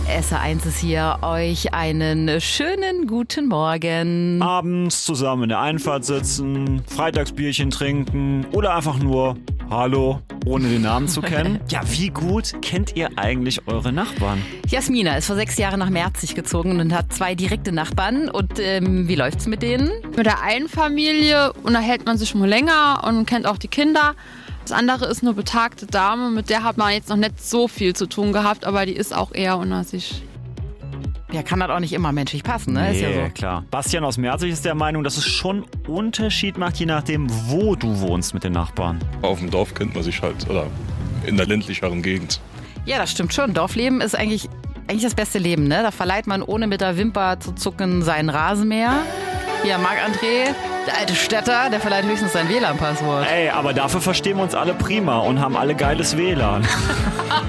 SR1 ist hier. Euch einen schönen guten Morgen. Abends zusammen in der Einfahrt sitzen, Freitagsbierchen trinken oder einfach nur Hallo, ohne den Namen zu kennen. Ja, wie gut kennt ihr eigentlich eure Nachbarn? Jasmina ist vor 6 Jahren nach Merzig gezogen und hat 2 direkte Nachbarn. Und wie läuft's mit denen? Mit der einen Familie unterhält man sich schon länger und kennt auch die Kinder. Das andere ist eine betagte Dame, mit der hat man jetzt noch nicht so viel zu tun gehabt, aber die ist auch eher unter sich. Ja, kann das auch nicht immer menschlich passen, ne? Nee, Ist ja so. klar. Bastian aus Merzig ist der Meinung, dass es schon Unterschied macht, je nachdem, wo du wohnst mit den Nachbarn. Auf dem Dorf kennt man sich halt, oder in der ländlicheren Gegend. Ja, das stimmt schon. Dorfleben ist eigentlich das beste Leben, ne? Da verleiht man ohne mit der Wimper zu zucken seinen Rasenmäher. Hier, Marc-André, der alte Städter, der verleiht höchstens sein WLAN-Passwort. Ey, aber dafür verstehen wir uns alle prima und haben alle geiles WLAN.